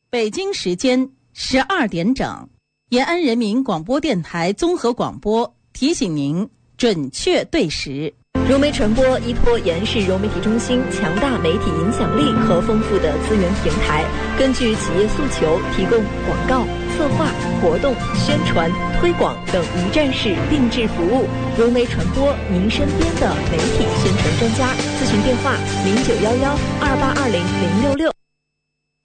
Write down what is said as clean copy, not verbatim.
北京时间12点整，延安人民广播电台综合广播提醒您准确对时。 融媒传播依托延安市融媒体中心强大媒体影响力和丰富的资源平台，根据企业诉求提供广告、策划、活动、宣传、推广等一站式定制服务。融媒传播，您身边的媒体宣传专家。咨询电话：091128200666。